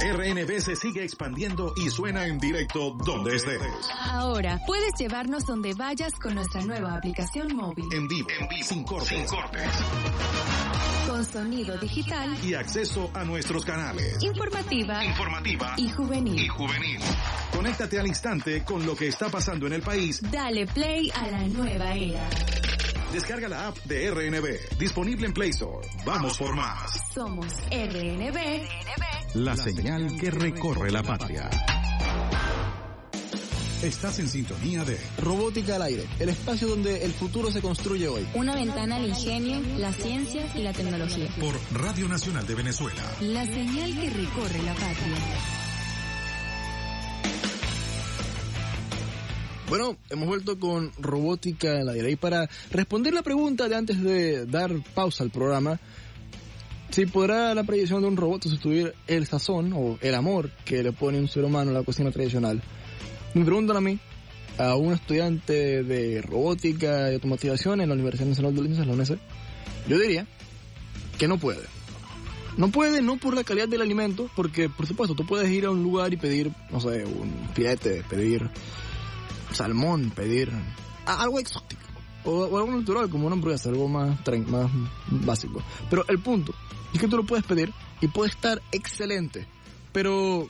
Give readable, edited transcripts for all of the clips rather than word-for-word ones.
RNB se sigue expandiendo y suena en directo donde estés. Ahora puedes llevarnos donde vayas con nuestra nueva aplicación móvil. En vivo, sin cortes. Con sonido digital y acceso a nuestros canales. Informativa y juvenil. Conéctate al instante con lo que está pasando en el país. Dale play a la nueva era. Descarga la app de RNB, disponible en Play Store. Vamos por más. Somos RNB, la señal que recorre la patria. Estás en sintonía de Robótica al Aire, el espacio donde el futuro se construye hoy. Una ventana al ingenio, la ciencia y la tecnología. Por Radio Nacional de Venezuela. La señal que recorre la patria. Bueno, hemos vuelto con Robótica al Aire. Y para responder la pregunta de antes de dar pausa al programa, si podrá la proyección de un robot sustituir el sazón o el amor que le pone un ser humano a la cocina tradicional. Me preguntan a mí, a un estudiante de robótica y automatización en la Universidad Nacional de Ciencias, la UNESE, yo diría que no puede. No puede, no por la calidad del alimento, porque por supuesto tú puedes ir a un lugar y pedir, no sé, un filete, pedir salmón, pedir algo exótico o algo natural como una hamburguesa, algo más básico. Pero el punto es que tú lo puedes pedir y puede estar excelente, pero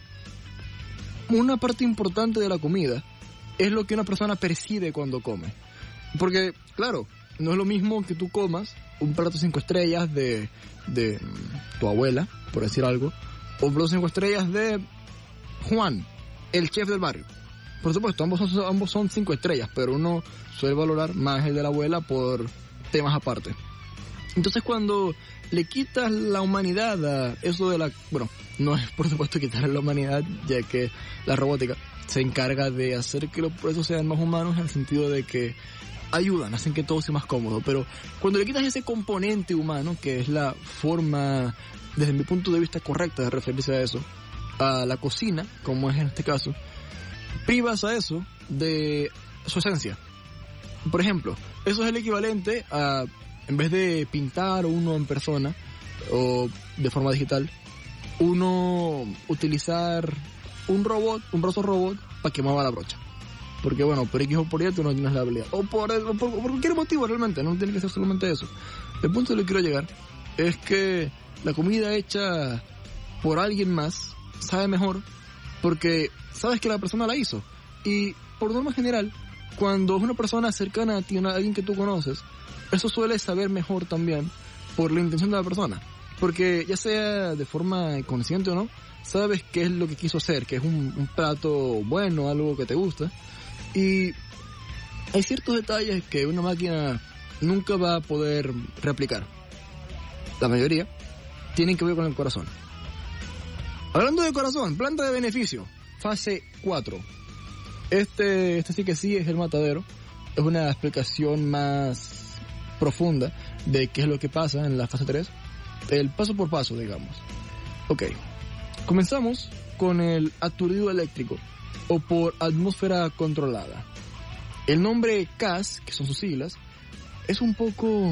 una parte importante de la comida es lo que una persona percibe cuando come. Porque, claro, no es lo mismo que tú comas un plato 5 estrellas de tu abuela, por decir algo, o un plato 5 estrellas de Juan, el chef del barrio. Por supuesto, ambos son 5 estrellas, pero uno suele valorar más el de la abuela por temas aparte. Entonces, cuando le quitas la humanidad a eso de la... Bueno, no es por supuesto quitarle la humanidad, ya que la robótica se encarga de hacer que los procesos sean más humanos, en el sentido de que ayudan, hacen que todo sea más cómodo. Pero cuando le quitas ese componente humano, que es la forma, desde mi punto de vista, correcta de referirse a eso, a la cocina, como es en este caso, privas a eso de su esencia. Por ejemplo, eso es el equivalente a, en vez de pintar uno en persona o de forma digital, uno utilizar un brazo robot para que mueva la brocha. Porque bueno, por X o por Y tú no tienes la habilidad. O por cualquier motivo realmente, no tiene que ser solamente eso. El punto al que quiero llegar es que la comida hecha por alguien más sabe mejor porque sabes que la persona la hizo. Y por norma general, cuando es una persona cercana a ti, a alguien que tú conoces, eso suele saber mejor también por la intención de la persona. Porque ya sea de forma consciente o no, sabes qué es lo que quiso hacer, que es un plato bueno, algo que te gusta. Y hay ciertos detalles que una máquina nunca va a poder replicar. La mayoría tienen que ver con el corazón. Hablando de corazón, planta de beneficio, fase 4. Este sí que sí es el matadero. Es una explicación más profunda de qué es lo que pasa en la fase 3. El paso por paso, digamos. Ok. Comenzamos con el aturdido eléctrico, o por atmósfera controlada. El nombre CAS, que son sus siglas, es un poco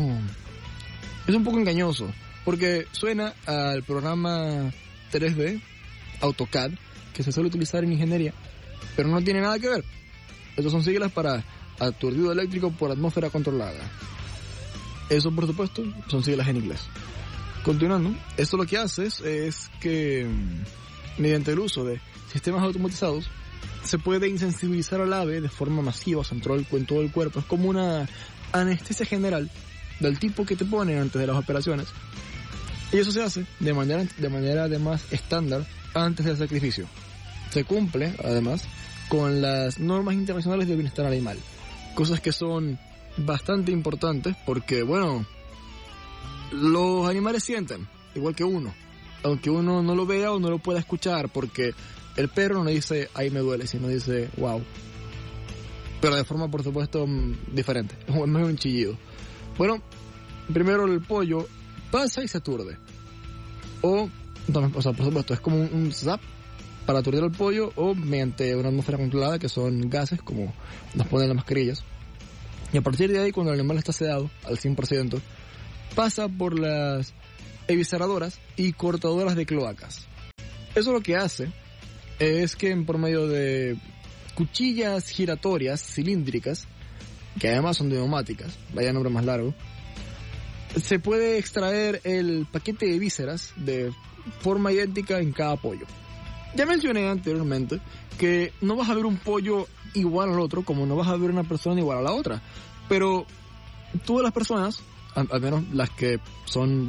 engañoso, porque suena al programa 3D, AutoCAD, que se suele utilizar en ingeniería, pero no tiene nada que ver. Estas son siglas para aturdido eléctrico por atmósfera controlada. Eso, por supuesto, son siglas en inglés. Continuando, esto lo que hace es que, mediante el uso de sistemas automatizados, se puede insensibilizar al ave de forma masiva, central en todo el cuerpo. Es como una anestesia general del tipo que te ponen antes de las operaciones. Y eso se hace de manera además estándar antes del sacrificio. Se cumple, además, con las normas internacionales de bienestar animal. Cosas que son bastante importantes porque, bueno, los animales sienten, igual que uno. Aunque uno no lo vea o no lo pueda escuchar, porque el perro no dice, ay me duele, sino dice, wow. Pero de forma, por supuesto, diferente. Es más un chillido. Bueno, primero el pollo pasa y se aturde. O sea, por supuesto, es como un zap para aturdir al pollo, o mediante una atmósfera controlada, que son gases, como nos ponen las mascarillas. Y a partir de ahí, cuando el animal está sedado al 100%, pasa por las evisceradoras y cortadoras de cloacas. Eso lo que hace es que por medio de cuchillas giratorias cilíndricas, que además son de neumáticas, vaya nombre más largo, se puede extraer el paquete de vísceras de forma idéntica en cada pollo. Ya mencioné anteriormente que no vas a ver un pollo igual al otro, como no vas a ver una persona igual a la otra, pero todas las personas, al menos las que son,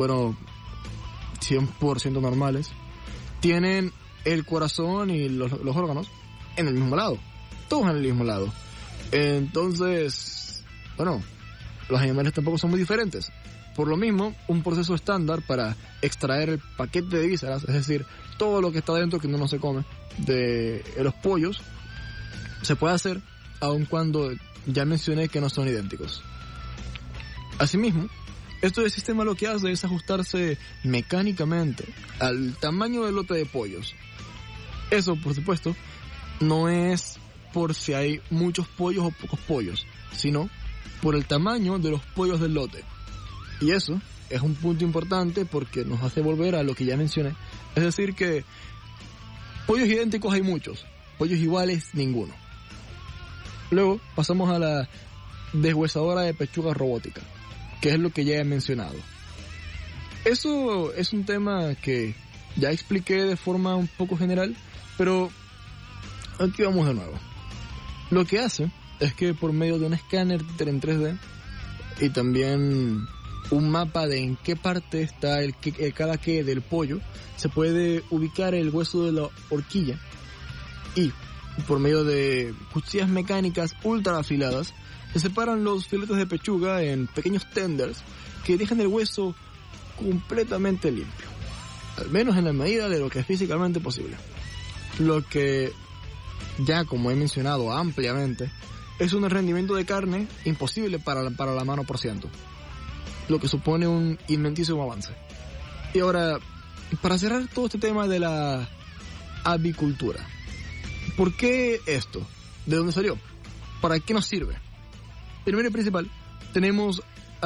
100% normales, tienen el corazón y los órganos en el mismo lado, todos en el mismo lado. Entonces, los animales tampoco son muy diferentes. Por lo mismo, un proceso estándar para extraer el paquete de vísceras, es decir, todo lo que está dentro que no se come de los pollos, se puede hacer aun cuando ya mencioné que no son idénticos. Asimismo, este sistema lo que hace es ajustarse mecánicamente al tamaño del lote de pollos. Eso, por supuesto, no es por si hay muchos pollos o pocos pollos, sino por el tamaño de los pollos del lote. Y eso es un punto importante porque nos hace volver a lo que ya mencioné. Es decir que pollos idénticos hay muchos, pollos iguales ninguno. Luego pasamos a la deshuesadora de pechuga robótica, que es lo que ya he mencionado. Eso es un tema que ya expliqué de forma un poco general, pero aquí vamos de nuevo. Lo que hace es que por medio de un escáner en 3D y también un mapa de en qué parte está cada que del pollo, se puede ubicar el hueso de la horquilla y por medio de cuchillas mecánicas ultra afiladas se separan los filetes de pechuga en pequeños tenders que dejan el hueso completamente limpio, al menos en la medida de lo que es físicamente posible. Lo que ya, como he mencionado ampliamente, es un rendimiento de carne imposible para la mano por ciento, lo que supone un inmentísimo avance. Y ahora, para cerrar todo este tema de la avicultura, ¿por qué esto? ¿De dónde salió? ¿Para qué nos sirve? Primero y principal, tenemos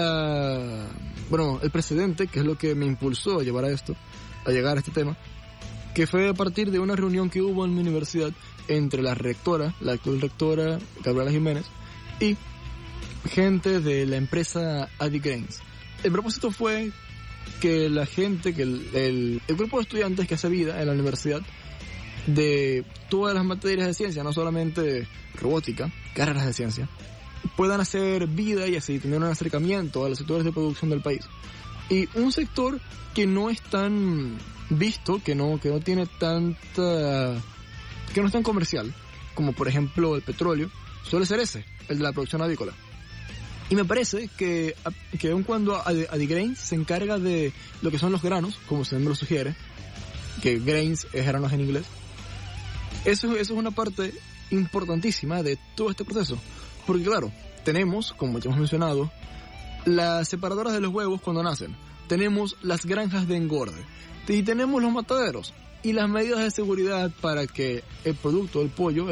el precedente, que es lo que me impulsó a llegar a este tema, que fue a partir de una reunión que hubo en mi universidad entre la actual rectora, Gabriela Jiménez, y gente de la empresa AdiGrains. El propósito fue que la gente, que el grupo de estudiantes que hace vida en la universidad, de todas las materias de ciencia, no solamente robótica, carreras de ciencia, puedan hacer vida y así tener un acercamiento a los sectores de producción del país. Y un sector que no es tan visto, que no tiene tanta, que no es tan comercial, como por ejemplo el petróleo, suele ser ese, el de la producción avícola. Y me parece que aun cuando AdiGrains se encarga de lo que son los granos, como su nombre lo sugiere, que grains es granos en inglés, eso es una parte importantísima de todo este proceso. Porque claro, tenemos, como ya hemos mencionado, las separadoras de los huevos cuando nacen, tenemos las granjas de engorde, y tenemos los mataderos, y las medidas de seguridad para que el producto, el pollo,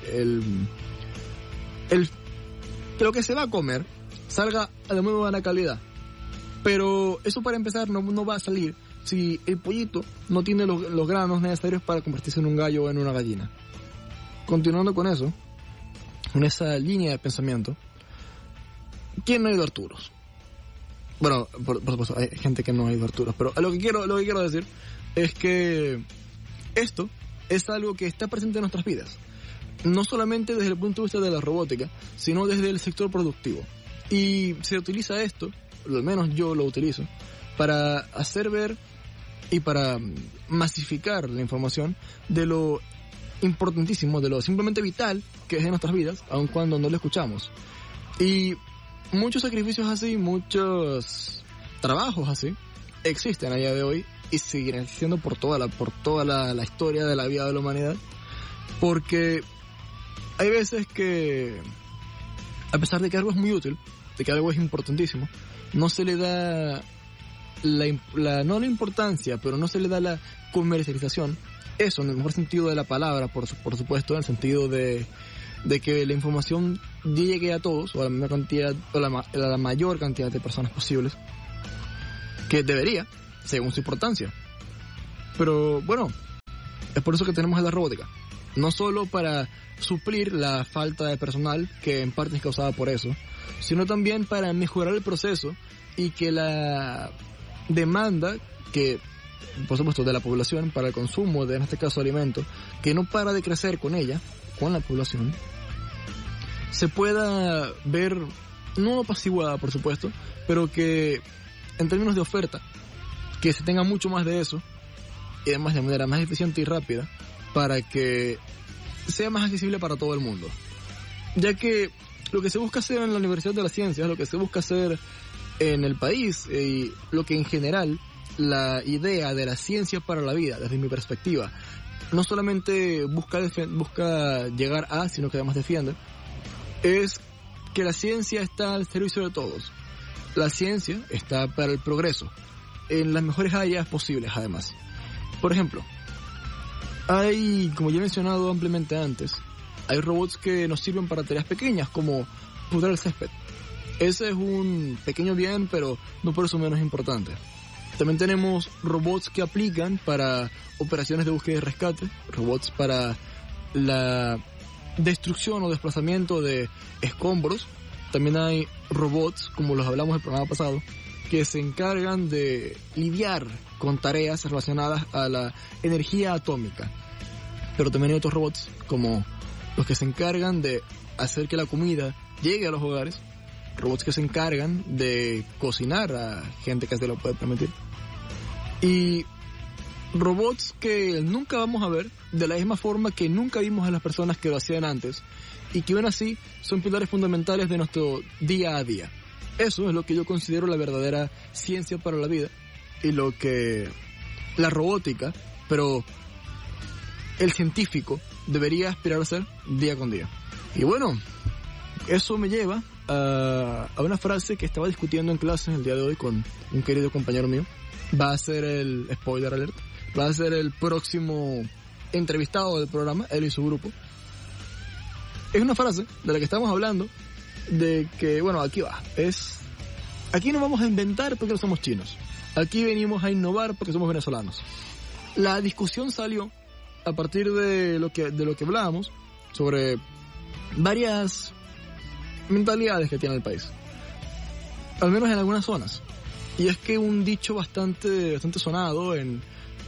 lo que se va a comer, salga de muy buena calidad. Pero eso, para empezar, no va a salir si el pollito no tiene los granos necesarios para convertirse en un gallo o en una gallina. Continuando con eso, con esa línea de pensamiento, ¿quién no ha ido a Arturos? Bueno, por supuesto, hay gente que no ha ido a Arturos, pero lo que quiero decir es que esto es algo que está presente en nuestras vidas, no solamente desde el punto de vista de la robótica, sino desde el sector productivo. Y se utiliza esto, al menos yo lo utilizo, para hacer ver y para masificar la información de lo importantísimo, de lo simplemente vital que es en nuestras vidas, aun cuando no lo escuchamos. Y muchos sacrificios así, muchos trabajos así, existen a día de hoy y seguirán existiendo por toda la historia de la vida de la humanidad, porque hay veces que, a pesar de que algo es muy útil, de que algo es importantísimo, no se le da no la importancia, pero no se le da la comercialización. Eso, en el mejor sentido de la palabra, por supuesto, en el sentido de que la información llegue a todos, o a la misma cantidad, o a la mayor cantidad de personas posibles, que debería, según su importancia. Pero bueno, Es por eso que tenemos a la robótica. No solo para suplir la falta de personal, que en parte es causada por eso, sino también para mejorar el proceso y que la demanda que, por supuesto, de la población para el consumo de, en este caso, alimentos, que no para de crecer con ella, con la población, se pueda ver, no apaciguada, por supuesto, pero que en términos de oferta, que se tenga mucho más de eso, y además de manera más eficiente y rápida, para que sea más accesible para todo el mundo. Ya que lo que se busca hacer en la Universidad de las Ciencias, lo que se busca hacer en el país, y lo que en general, la idea de la ciencia para la vida, desde mi perspectiva, no solamente busca llegar a, sino que además defiende, es que la ciencia está al servicio de todos. La ciencia está para el progreso, en las mejores áreas posibles, además. Por ejemplo, hay, como ya he mencionado ampliamente antes, hay robots que nos sirven para tareas pequeñas, como podar el césped. Ese es un pequeño bien, pero no por eso menos importante. También tenemos robots que aplican para operaciones de búsqueda y rescate, robots para la destrucción o desplazamiento de escombros. También hay robots, como los hablamos el programa pasado, que se encargan de lidiar con tareas relacionadas a la energía atómica. Pero también hay otros robots, como los que se encargan de hacer que la comida llegue a los hogares, robots que se encargan de cocinar a gente que se lo puede permitir, y robots que nunca vamos a ver de la misma forma que nunca vimos a las personas que lo hacían antes, y que aún así son pilares fundamentales de nuestro día a día. Eso es lo que yo considero la verdadera ciencia para la vida, y lo que la robótica, pero el científico, debería aspirar a ser día con día. Y bueno, eso me lleva a una frase que estaba discutiendo en clase el día de hoy con un querido compañero mío. Va a ser el spoiler alert, va a ser el próximo entrevistado del programa, él y su grupo. Es una frase de la que estamos hablando, de que, bueno, aquí va, aquí no vamos a inventar porque no somos chinos, aquí venimos a innovar porque somos venezolanos. La discusión salió a partir de lo que hablábamos sobre varias mentalidades que tiene el país, al menos en algunas zonas. Y es que un dicho bastante sonado en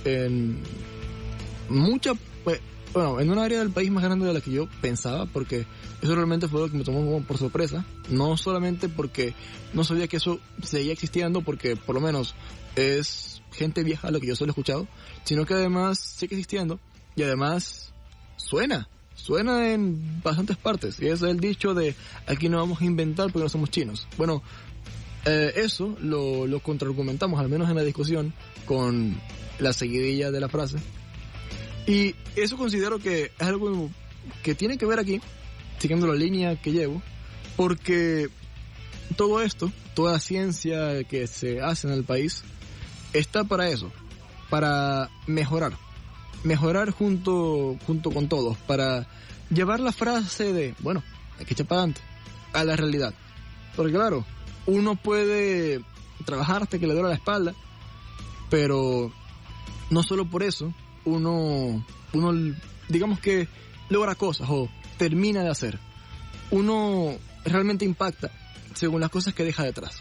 un área del país más grande de la que yo pensaba, porque eso realmente fue lo que me tomó como por sorpresa, no solamente porque no sabía que eso seguía existiendo, porque por lo menos es gente vieja lo que yo solo he escuchado, sino que además sigue existiendo, y además suena en bastantes partes, y ese es el dicho de aquí no vamos a inventar porque no somos chinos. Bueno, eso lo contraargumentamos, al menos en la discusión, con la seguidilla de la frase, y eso considero que es algo que tiene que ver aquí, siguiendo la línea que llevo, porque todo esto, toda la ciencia que se hace en el país, está para eso, para mejorar junto con todos, para llevar la frase de, bueno, hay que echar para adelante, a la realidad. Porque claro, uno puede trabajar hasta que le duele la espalda, pero no solo por eso uno digamos que logra cosas o termina de hacer. Uno realmente impacta según las cosas que deja detrás.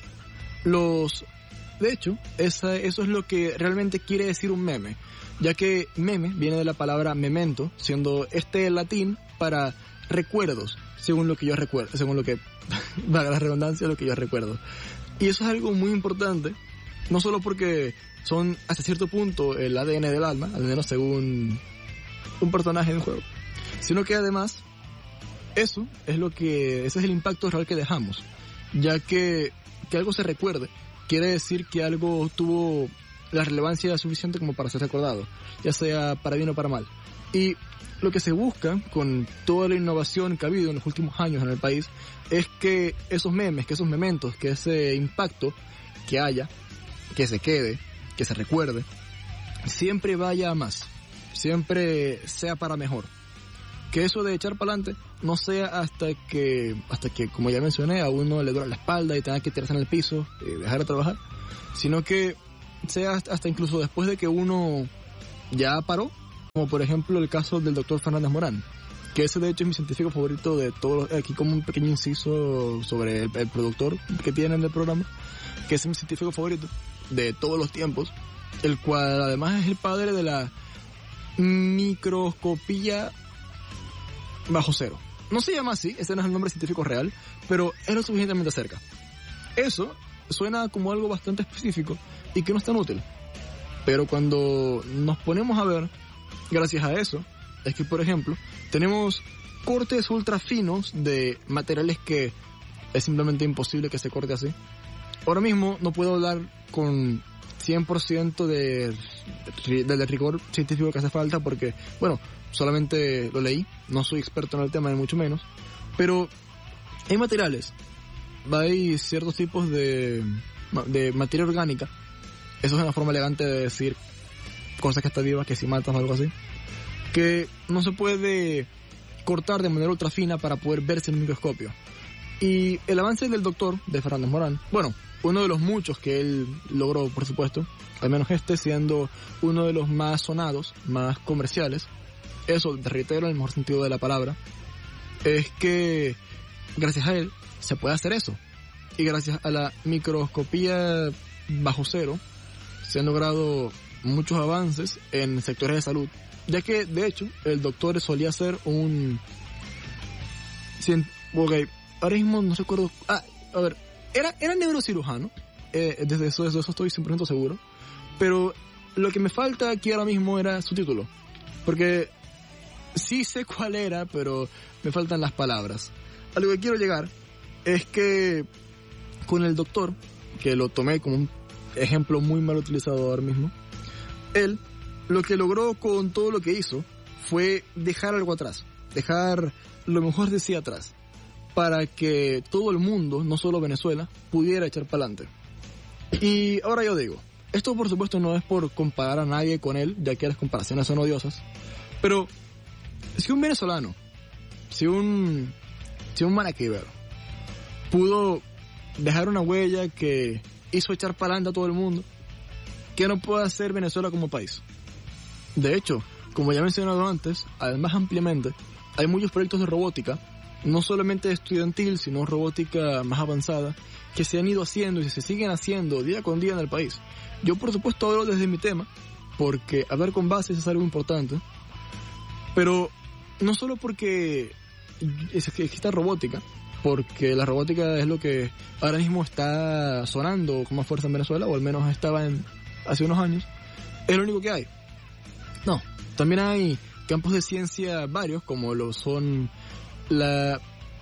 De hecho, eso es lo que realmente quiere decir un meme, ya que meme viene de la palabra memento, siendo el latín para recuerdos, según lo que yo recuerdo, según lo que, valga la redundancia, lo que yo recuerdo. Y eso es algo muy importante, no solo porque son hasta cierto punto el ADN del alma, al menos según un personaje de un juego, sino que además ese es el impacto real que dejamos, ya que algo se recuerde quiere decir que algo tuvo la relevancia suficiente como para ser recordado, ya sea para bien o para mal. Y lo que se busca con toda la innovación que ha habido en los últimos años en el país es que esos memes, que esos mementos, que ese impacto que haya, que se quede, que se recuerde, siempre vaya a más, siempre sea para mejor. Que eso de echar para adelante no sea hasta que, como ya mencioné, a uno le duele la espalda y tenga que tirarse en el piso y dejar de trabajar, sino que sea hasta incluso después de que uno ya paró como por ejemplo el caso del doctor Fernández Morán, que ese de hecho es mi científico favorito de todos los, aquí como un pequeño inciso sobre el productor que tienen del programa, que es mi científico favorito de todos los tiempos, el cual además es el padre de la microscopía bajo cero. No se llama así, ese no es el nombre científico real, pero es lo suficientemente cerca. Eso suena como algo bastante específico y que no es tan útil. Pero cuando nos ponemos a ver, gracias a eso, es que, por ejemplo, tenemos cortes ultra finos de materiales que es simplemente imposible que se corte así. Ahora mismo no puedo hablar con 100% del rigor científico que hace falta porque, bueno, solamente lo leí, no soy experto en el tema ni mucho menos, pero hay materiales, hay ciertos tipos de materia orgánica, eso es una forma elegante de decir cosas que están vivas, que si matas o algo así, que no se puede cortar de manera ultra fina para poder verse en el microscopio. Y el avance del doctor, de Fernández Morán, bueno, uno de los muchos que él logró, por supuesto, al menos este siendo uno de los más sonados, más comerciales, eso, te reitero, en el mejor sentido de la palabra, es que gracias a él se puede hacer eso. Y gracias a la microscopía bajo cero se han logrado muchos avances en sectores de salud, ya que de hecho el doctor solía ser un... Okay, ahora mismo no recuerdo... Era neurocirujano, desde eso estoy 100% seguro, pero lo que me falta aquí ahora mismo era su título, porque sí sé cuál era, pero me faltan las palabras. A lo que quiero llegar es que con el doctor, que lo tomé como un ejemplo muy mal utilizado ahora mismo, él lo que logró con todo lo que hizo fue dejar algo atrás, dejar lo mejor de sí atrás, para que todo el mundo, no solo Venezuela, pudiera echar para adelante. Y ahora yo digo, esto por supuesto no es por comparar a nadie con él, ya que las comparaciones son odiosas, pero si un venezolano, si un maraquibero pudo dejar una huella que hizo echar para adelante a todo el mundo, ¿qué no puede hacer Venezuela como país? De hecho, como ya he mencionado antes, además ampliamente, hay muchos proyectos de robótica, no solamente estudiantil, sino robótica más avanzada, que se han ido haciendo y se siguen haciendo día con día en el país. Yo por supuesto hablo desde mi tema, porque hablar con bases es algo importante, pero no solo porque exista robótica, porque la robótica es lo que ahora mismo está sonando con más fuerza en Venezuela, o al menos estaba hace unos años, es lo único que hay. No, también hay campos de ciencia varios, como lo son la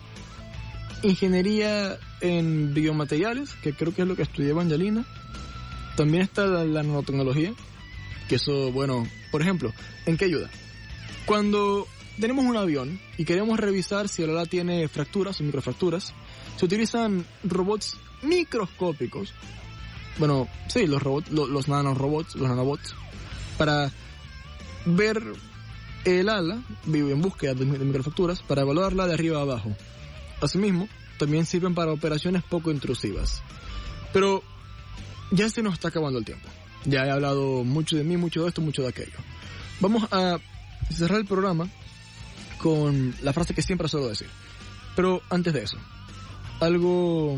ingeniería en biomateriales, que creo que es lo que estudió Evangelina. También está la nanotecnología, que eso, bueno, por ejemplo, ¿en qué ayuda? Cuando tenemos un avión y queremos revisar si el ala tiene fracturas o microfracturas, se utilizan robots microscópicos, bueno, sí, los nanobots, para ver el ala, vive en búsqueda de microfracturas, para evaluarla de arriba a abajo. Asimismo, también sirven para operaciones poco intrusivas. Pero ya se nos está acabando el tiempo. Ya he hablado mucho de mí, mucho de esto, mucho de aquello. Vamos a cerrar el programa con la frase que siempre suelo decir. Pero antes de eso, algo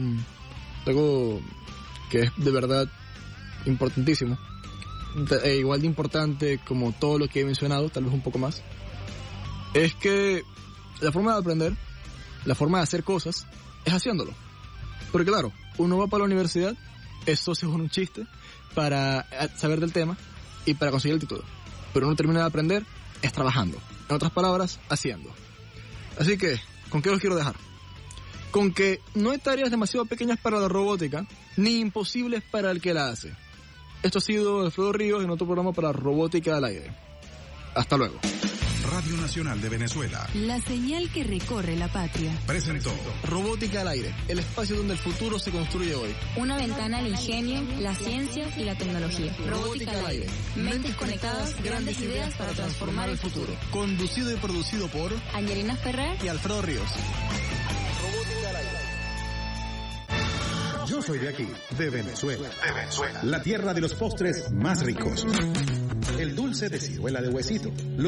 que es de verdad importantísimo, igual de importante como todo lo que he mencionado, tal vez un poco más, es que la forma de aprender, la forma de hacer cosas, es haciéndolo. Porque claro, uno va para la universidad, eso es un chiste, para saber del tema y para conseguir el título. Pero uno termina de aprender es trabajando. En otras palabras, haciendo. Así que, ¿con qué los quiero dejar? Con que no hay tareas demasiado pequeñas para la robótica, ni imposibles para el que la hace. Esto ha sido Alfredo Ríos en otro programa para Robótica al Aire. Hasta luego. Radio Nacional de Venezuela. La señal que recorre la patria. Presentó Robótica al Aire, el espacio donde el futuro se construye hoy. Una ventana al ingenio, la ciencia y la tecnología. Robótica al Aire. Mentes conectadas, grandes ideas para transformar el futuro. Conducido y producido por Angelina Ferrer y Alfredo Ríos. Robótica al Aire. Yo soy de aquí, de Venezuela. La tierra de los postres más ricos. El dulce de ciruela de huesito.